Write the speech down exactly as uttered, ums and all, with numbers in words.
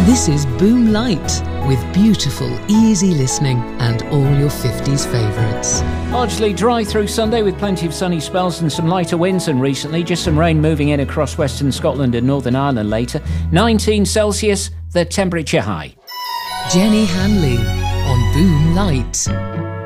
This is Boom Light, with beautiful, easy listening and all your fifties favourites. Largely dry through Sunday with plenty of sunny spells and some lighter winds than recently. Just some rain moving in across western Scotland and Northern Ireland later. nineteen Celsius, the temperature high. Jenny Hanley on Boom Light.